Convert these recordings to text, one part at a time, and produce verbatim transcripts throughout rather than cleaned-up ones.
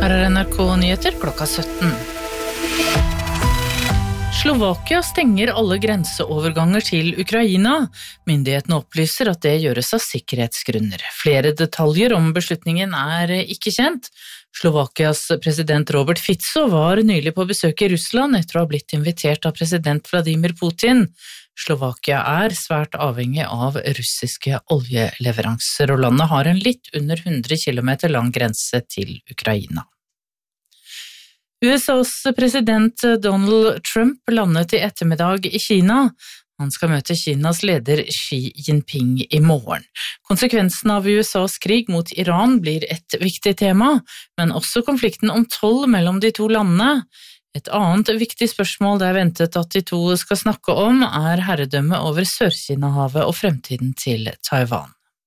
Her er N R K-nyheter klokka sytten. Slovakia stenger alle grenseoverganger til Ukraina. Myndighetene opplyser at det gjøres av sikkerhetsgrunner. Flere detaljer om beslutningen er ikke kjent. Slovakias president Robert Fico var nylig på besøk i Russland etter å ha blitt invitert av president Vladimir Putin. Slovakia er svært avhengig av russiske oljeleveranser, og landet har en litt under hundre kilometer lang grense til Ukraina. U S A's president Donald Trump landet i ettermiddag i Kina. Han skal møte Kinas leder Xi Jinping i morgen. Konsekvensen av U S A's krig mot Iran blir et viktig tema, men også konflikten om toll mellom de to landene. Et annet viktig spørsmål det er ventet at de to skal snakke om, er herredømme over Sør-Kina-havet og fremtiden til Taiwan.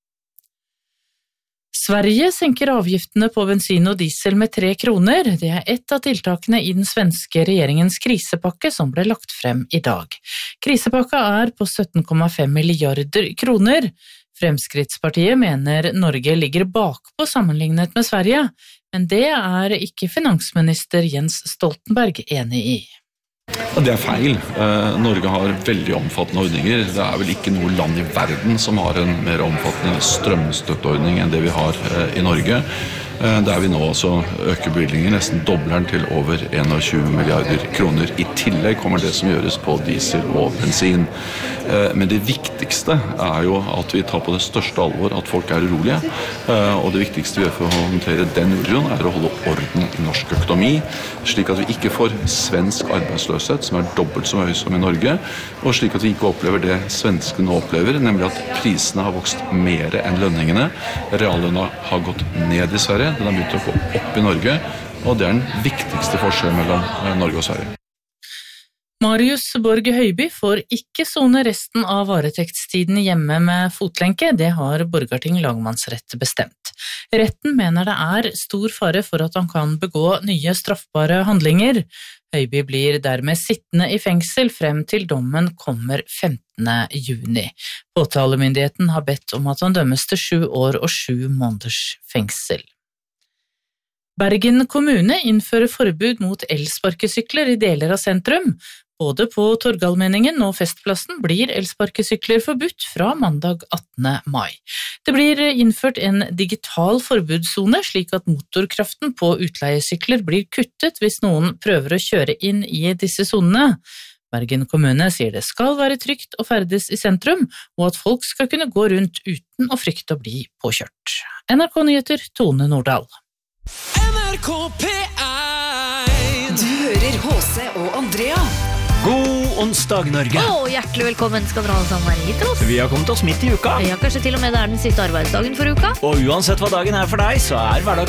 Sverige senker avgiftene på bensin og diesel med tre kroner. Det er ett av tiltakene i den svenske regjeringens krisepakke som ble lagt frem i dag. Krisepakka er på sytten komma fem milliarder kroner. Fremskrittspartiet mener Norge ligger bakpå sammenlignet med Sverige, men det er ikke finansminister Jens Stoltenberg enig i. Det er feil. Norge har veldig omfattende ordninger. Det er vel ikke noe land i verden som har en mer omfattende strømstøtteordning enn det vi har i Norge. Der vi nå også øker bevilgningen, nesten dobler den til over tjueen milliarder kroner. I tillegg kommer det som gjøres på diesel og bensin. Men det viktigste er jo at vi tar på det største alvor at folk er urolige. Og det viktigste vi gjør for å håndtere den uroen er å holde orden i norsk økonomi, slik at vi ikke får svensk arbeidsløshet som er dobbelt så høy som i Norge, og slik at vi ikke opplever det svenskene nå opplever, nemlig at prisene har vokst mer enn lønningene. Reallønna har gått ned i Sverige. Den har begynt å gå opp i Norge, og det er den viktigste forskjellen mellom Norge og Sverige. Marius Borg Høiby får ikke sone resten av varetektstiden hjemme med fotlenke. Det har Borgarting lagmannsrett bestemt. Retten mener det er stor fare for at han kan begå nye straffbare handlinger. Høiby blir dermed sittende i fengsel frem til dommen kommer femtende juni. Påtalemyndigheten har bedt om at han dømmes til sju år og sju måneders fengsel. Bergen kommune innfører forbud mot elsparkesykler i deler av sentrum. Både på Torgallmenningen og Festplassen blir elsparkesykler forbudt fra mandag attende mai. Det blir innført en digital forbudssone, slik at motorkraften på utleiesykler blir kuttet hvis noen prøver å kjøre inn i disse sonene. Bergen kommune sier det skal være trygt å ferdes i sentrum, og at folk skal kunne gå rundt uten å frykte å bli påkjørt. N R K-nyheter, Tone Nordahl. N R K P én. Du hører H C og Andrea. God onsdag, Norge. Å, hjertelig velkommen skal dere alle sammen være hit til oss. Vi har kommet oss midt i uka. Ja, kanskje til og med det er den siste arbeidsdagen for uka. Og uansett hva dagen er for deg, så er hverdag